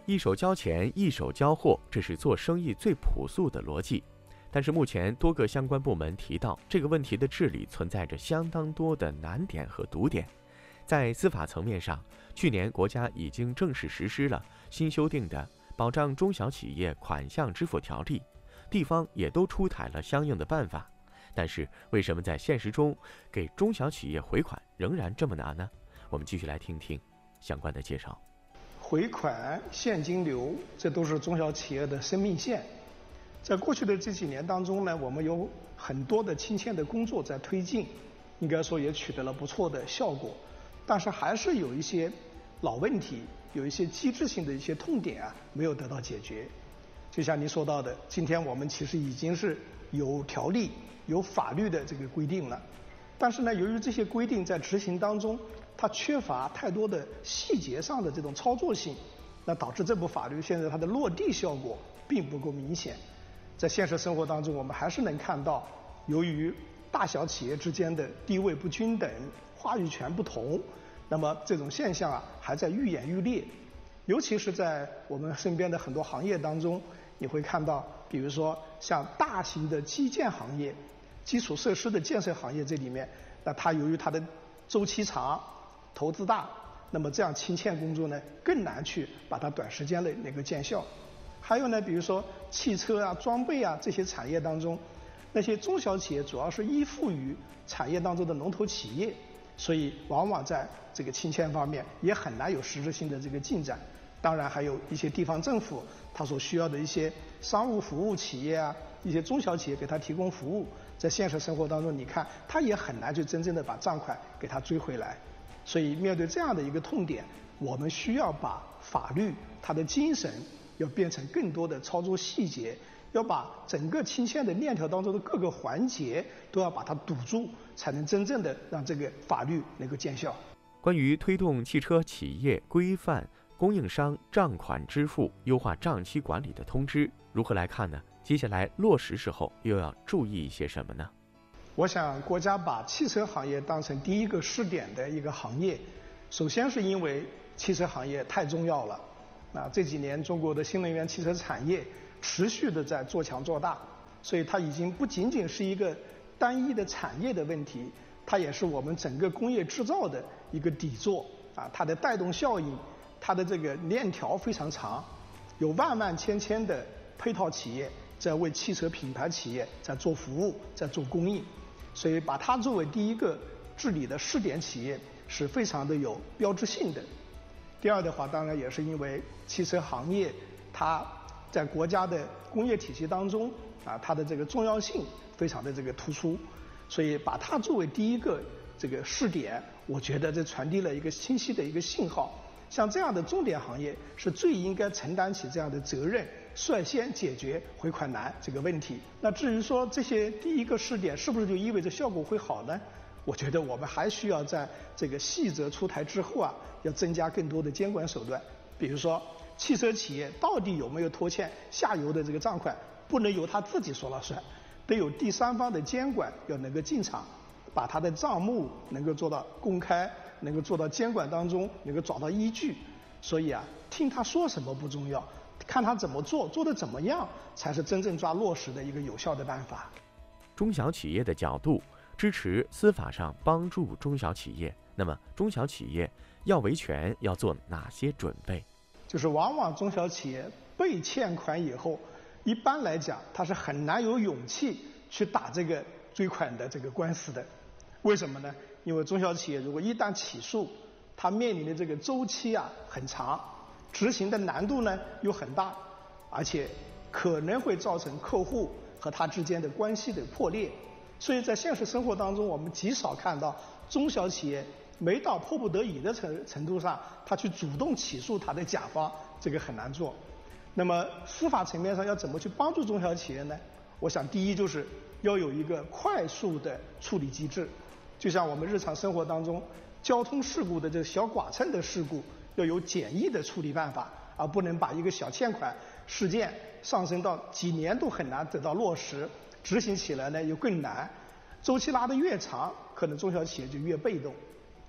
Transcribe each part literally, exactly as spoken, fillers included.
一手交钱，一手交货，这是做生意最朴素的逻辑。但是目前多个相关部门提到，这个问题的治理存在着相当多的难点和堵点。在司法层面上，去年国家已经正式实施了新修订的保障中小企业款项支付条例，地方也都出台了相应的办法。但是为什么在现实中给中小企业回款仍然这么难呢？我们继续来听听相关的介绍。 回款、现金流，这都是中小企业的生命线。在过去的这几年当中呢，我们有很多的清欠的工作在推进，应该说也取得了不错的效果。但是还是有一些老问题，有一些机制性的一些痛点啊，没有得到解决。就像您说到的，今天我们其实已经是有条例、有法律的这个规定了，但是呢，由于这些规定在执行当中，它缺乏太多的细节上的这种操作性，那导致这部法律现在它的落地效果并不够明显。在现实生活当中，我们还是能看到，由于大小企业之间的地位不均等、话语权不同，那么这种现象啊还在愈演愈烈。尤其是在我们身边的很多行业当中，你会看到，比如说像大型的基建行业、基础设施的建设行业这里面，那它由于它的周期长、投资大，那么这样清欠工作呢更难去把它短时间内能够见效。还有呢，比如说汽车啊、装备啊这些产业当中，那些中小企业主要是依附于产业当中的龙头企业，所以往往在这个清欠方面也很难有实质性的这个进展。当然还有一些地方政府它所需要的一些商务服务企业啊，一些中小企业给它提供服务，在现实生活当中你看它也很难去真正的把账款给它追回来。所以面对这样的一个痛点，我们需要把法律它的精神要变成更多的操作细节，要把整个清欠的链条当中的各个环节都要把它堵住，才能真正的让这个法律能够见效。 关于推动汽车企业规范供应商账款支付、优化账期管理的通知，如何来看呢？接下来落实时候又要注意一些什么呢？ 我想国家把汽车行业当成第一个试点的一个行业，首先是因为汽车行业太重要了。那这几年中国的新能源汽车产业持续的在做强做大，所以它已经不仅仅是一个单一的产业的问题，它也是我们整个工业制造的一个底座啊，它的带动效应，它的这个链条非常长，有万万千千的配套企业在为汽车品牌企业在做服务，在做供应，所以把它作为第一个治理的试点企业是非常的有标志性的。第二的话，当然也是因为汽车行业它在国家的工业体系当中啊，它的这个重要性非常的这个突出，所以把它作为第一个这个试点，我觉得这传递了一个清晰的一个信号。像这样的重点行业是最应该承担起这样的责任，率先解决回款难这个问题。那至于说这些第一个试点是不是就意味着效果会好呢？我觉得我们还需要在这个细则出台之后啊，要增加更多的监管手段。比如说汽车企业到底有没有拖欠下游的这个账款，不能由他自己说了算，得有第三方的监管要能够进场，把他的账目能够做到公开，能够做到监管当中能够找到依据。所以啊，听他说什么不重要，看他怎么做，做得怎么样才是真正抓落实的一个有效的办法。 中小企业的角度支持司法上帮助中小企业，那么中小企业要维权要做哪些准备？ 就是往往中小企业被欠款以后，一般来讲他是很难有勇气去打这个追款的这个官司的。为什么呢？因为中小企业如果一旦起诉，它面临的这个周期啊很长，执行的难度呢又很大，而且可能会造成客户和他之间的关系的破裂。所以在现实生活当中，我们极少看到中小企业没到迫不得已的程程度上，他去主动起诉他的甲方，这个很难做。那么司法层面上要怎么去帮助中小企业呢？我想第一就是要有一个快速的处理机制，就像我们日常生活当中交通事故的这个小剐蹭的事故，要有简易的处理办法，而不能把一个小欠款事件上升到几年都很难得到落实，执行起来呢又更难，周期拉得越长，可能中小企业就越被动。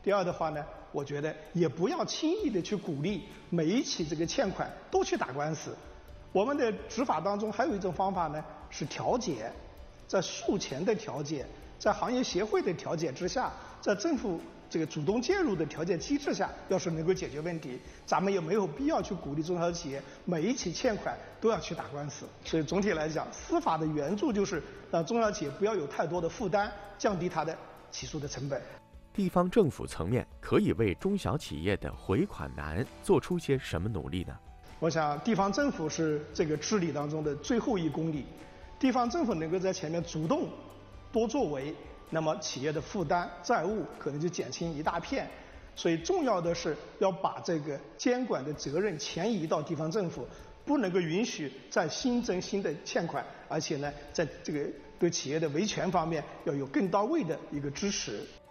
第二的话呢，我觉得也不要轻易的去鼓励每一起这个欠款都去打官司。我们的执法当中还有一种方法呢，是调解，在诉前的调解，在行业协会的调解之下，在政府这个主动介入的调解机制下，要是能够解决问题，咱们也没有必要去鼓励中小企业每一起欠款都要去打官司。所以总体来讲，司法的援助就是让中小企业不要有太多的负担，降低它的起诉的成本。 地方政府层面可以为中小企业的回款难做出些什么努力呢？ 我想，地方政府是这个治理当中的最后一公里，地方政府能够在前面主动多作为，那么企业的负担债务可能就减轻一大片。所以重要的是要把这个监管的责任前移到地方政府，不能够允许再新增新的欠款，而且呢，在这个对企业的维权方面要有更到位的一个支持。